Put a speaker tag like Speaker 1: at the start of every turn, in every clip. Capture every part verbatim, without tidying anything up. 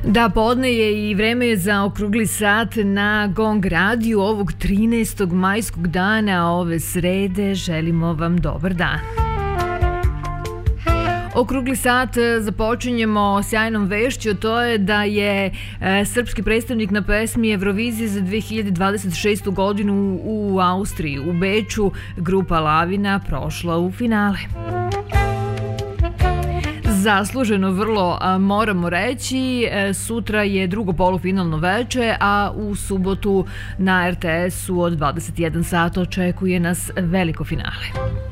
Speaker 1: Da, podne je i vreme je za okrugli sat na Gong radiju ovog trinaestog majskog dana ove srede. Želimo vam dobar dan. Okrugli sat započinjemo sjajnom vešću, to je da je e, srpski predstavnik na pesmi Eurovizije za dve hiljade dvadeset šestu godinu u Austriji, u Beču, grupa Lavina prošla u finale. Zasluženo vrlo, moramo reći. Sutra je drugo polufinalno veče, a u subotu na R T S-u od dvadeset jedan sat očekuje nas veliko finale.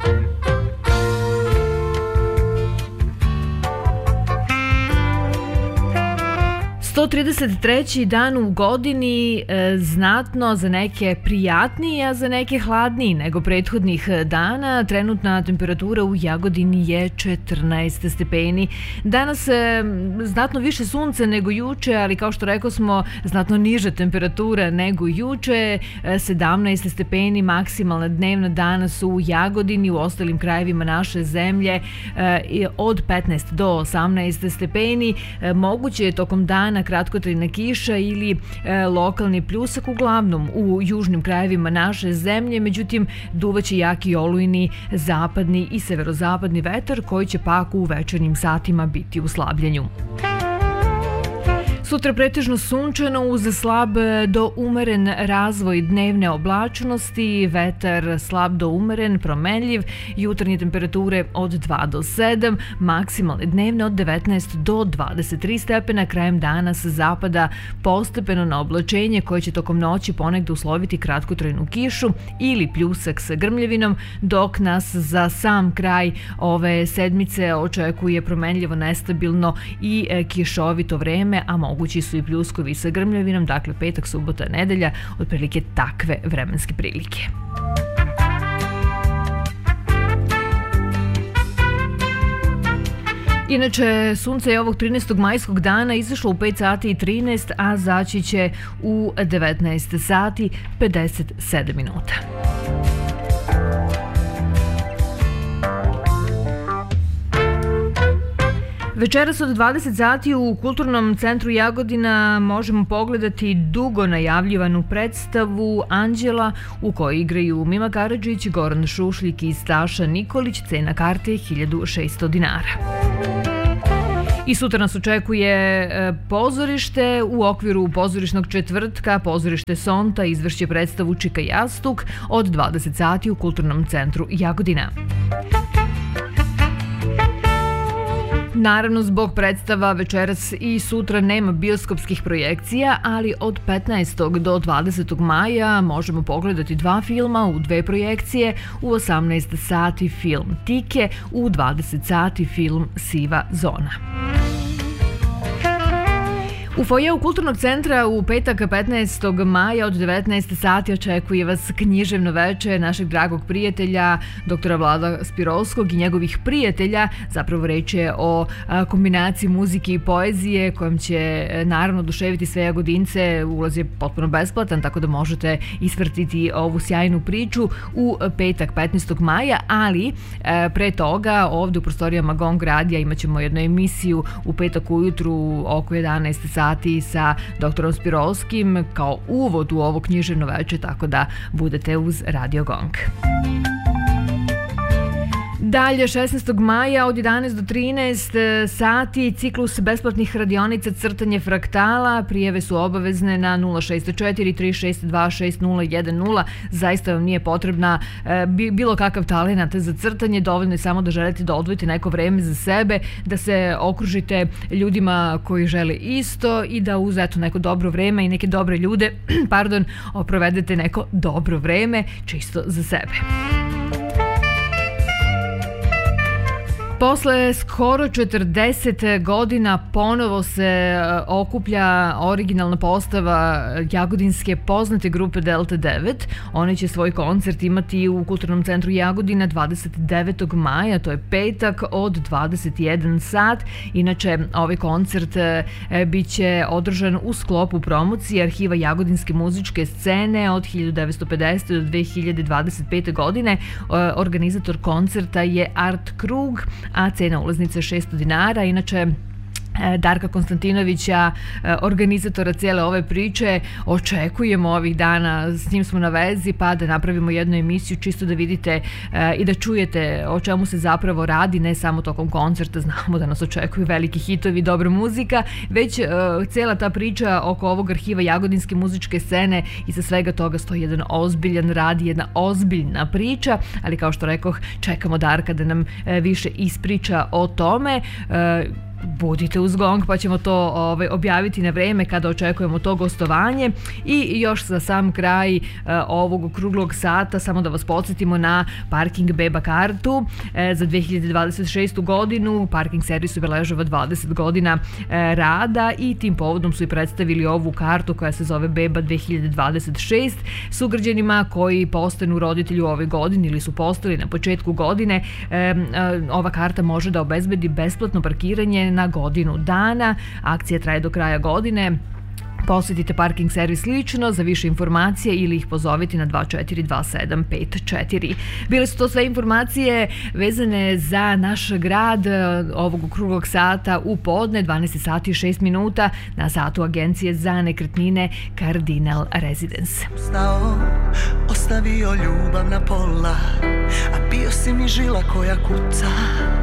Speaker 1: sto trideset treći dan u godini, e, znatno za neke prijatniji, a za neke hladniji nego prethodnih dana. Trenutna temperatura u Jagodini je četrnaest stepeni. Danas e, znatno više sunce nego juče, ali kao što rekao smo, znatno niža temperatura nego juče. E, sedamnaest stepeni maksimalna dnevna danas u Jagodini, u ostalim krajevima naše zemlje e, od petnaest do osamnaest stepeni. E, moguće je tokom dana kratkotrajna kiša ili e, lokalni pljusak, uglavnom u južnim krajevima naše zemlje, međutim duvaće jaki olujni zapadni i severozapadni vetar koji će pak u večernjim satima biti u slabljenju. Sutra pretežno sunčano uz slab do umeren razvoj dnevne oblačnosti, vetar slab do umeren, promenljiv, jutarnje temperature od dva do sedam, maksimalne dnevne od devetnaest do dvadeset tri stepena, krajem dana sa zapada postepeno na oblačenje koje će tokom noći ponegde usloviti kratkotrajnu kišu ili pljusak sa grmljavinom, dok nas za sam kraj ove sedmice očekuje promenljivo, nestabilno i kišovito vreme, a mogući su i pljuskovi sa grmljavinom, dakle petak, subota, nedelja, otprilike takve vremenske prilike. Inače, sunce je ovog trinaestog majskog dana izašlo u pet sati i trinaest, a zaći će u devetnaest sati pedeset sedam minuta. Večeras od dvadeset sati u Kulturnom centru Jagodina možemo pogledati dugo najavljivanu predstavu Anđela u kojoj igraju Mima Karadžić, Goran Šušljik i Staša Nikolić. Cena karte je hiljadu šesto dinara. I sutra nas očekuje pozorište. U okviru pozorišnog četvrtka pozorište Sonta izvršće predstavu Čika Jastuk od dvadeset sati u Kulturnom centru Jagodina. Naravno, zbog predstava večeras i sutra nema bioskopskih projekcija, ali od petnaestog do dvadesetog maja možemo pogledati dva filma u dve projekcije. U osamnaest sati film Tike, u dvadeset sati film Siva zona. U fojeu Kulturnog centra u petak petnaestog maja od devetnaest sati očekuje vas književno veče našeg dragog prijatelja doktora Vlada Spirovskog i njegovih prijatelja. Zapravo reč je o kombinaciji muzike i poezije kojom će naravno oduševiti sve Jagodince. Ulaz je potpuno besplatan, tako da možete isvrtiti ovu sjajnu priču u petak petnaestog maja, ali pre toga ovde u prostorijama Gong radija imat ćemo jednu emisiju u petak ujutru oko jedanaest sati sa doktorom Spirovskim kao uvod u ovo književno veče, tako da budete uz Radio Gong. Dalje, šesnaestog maja od jedanaest do trinaest sati ciklus besplatnih radionica crtanje fraktala. Prijave su obavezne na nula šest četiri tri šest dva šest nula jedan nula. Zaista vam nije potrebna e, bilo kakav talenat za crtanje, dovoljno je samo da želite da odvojite neko vreme za sebe, da se okružite ljudima koji žele isto i da uz eto neko dobro vreme i neke dobre ljude, pardon, provedete neko dobro vreme čisto za sebe. Posle skoro četrdeset godina ponovo se okuplja originalna postava jagodinske poznate grupe Delta devet. Oni će svoj koncert imati u Kulturnom centru Jagodina dvadeset devetog maja, to je petak, od dvadeset jedan sat. Inače, ovaj koncert bit će održan u sklopu promocije arhiva jagodinske muzičke scene od hiljadu devetsto pedesete do dve hiljade dvadeset pete godine. Organizator koncerta je Art Krug, a cena ulaznice je šesto dinara. Inače, Darka Konstantinovića, organizatora cijele ove priče. Očekujemo ovih dana, s njim smo na vezi, pa da napravimo jednu emisiju čisto da vidite i da čujete o čemu se zapravo radi, ne samo tokom koncerta, znamo da nas očekuju veliki hitovi, dobra muzika, već cijela ta priča oko ovog arhiva jagodinske muzičke scene i sa svega toga stoji jedan ozbiljan rad, jedna ozbiljna priča, ali kao što rekoh, čekamo Darka da nam više ispriča o tome. Budite uz gong pa ćemo to ovaj, objaviti na vreme kada očekujemo to gostovanje. I još za sam kraj uh, ovog okruglog sata samo da vas podsjetimo na Parking Beba kartu e, za dve hiljade dvadeset šestu godinu. Parking servis obeležava dvadeset godina e, rada i tim povodom su i predstavili ovu kartu koja se zove Beba dve hiljade dvadeset šest. Sugrađanima koji postanu roditelji u ovoj godini ili su postali na početku godine, e, e, ova karta može da obezbedi besplatno parkiranje na godinu dana. Akcija traje do kraja godine. Posjetite parking servis lično za više informacije ili ih pozovite na dva četiri dva sedam pet četiri. Bile su to sve informacije vezane za naš grad ovog okruglog sata u podne, dvanaest sati i šest minuta na satu Agencije za nekretnine Cardinal Residence.
Speaker 2: Stao, ostavio ljubav na pola, a bio si mi žila koja kuca.